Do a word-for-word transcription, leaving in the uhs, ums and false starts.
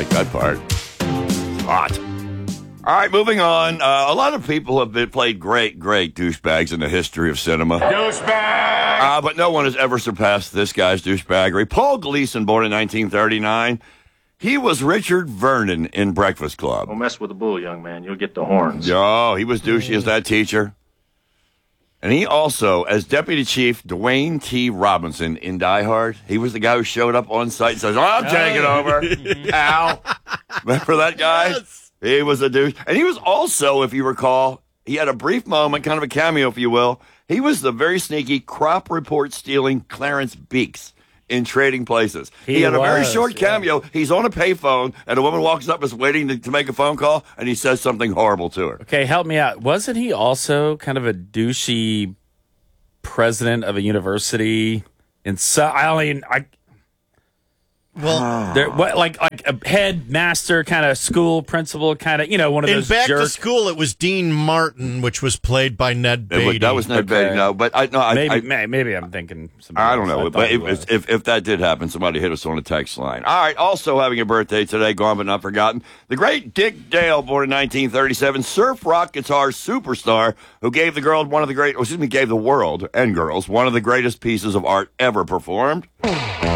like that part. Hot. All right, moving on. Uh, a lot of people have been played great, great douchebags in the history of cinema. Douchebag! Uh, but no one has ever surpassed this guy's douchebaggery. Paul Gleason, born in nineteen thirty-nine. He was Richard Vernon in Breakfast Club. Don't mess with the bull, young man. You'll get the horns. Oh, he was douchey as that teacher. And he also, as Deputy Chief Dwayne T. Robinson in Die Hard, he was the guy who showed up on site and says, I'm taking over. Al. Remember that guy? Yes. He was a douche. And he was also, if you recall, he had a brief moment, kind of a cameo, if you will. He was the very sneaky crop report stealing Clarence Beeks in Trading Places. He, he had was, a very short cameo. Yeah. He's on a payphone, and a woman walks up, is waiting to, to make a phone call, and he says something horrible to her. Okay, help me out. Wasn't he also kind of a douchey president of a university? In so, I mean, I. Well, there, what, like like a headmaster, kind of school principal, kind of, you know, one of in those. Back jerk. to School, it was Dean Martin, which was played by Ned Beatty. Was, that was Ned okay. Beatty. No, but I no, I, maybe I, maybe I'm thinking. I don't know, I but if, if if that did happen, somebody hit us on a text line. All right, also having a birthday today, gone but not forgotten, the great Dick Dale, born in nineteen thirty-seven, surf rock guitar superstar, who gave the girl one of the great, excuse me, gave the world and girls one of the greatest pieces of art ever performed.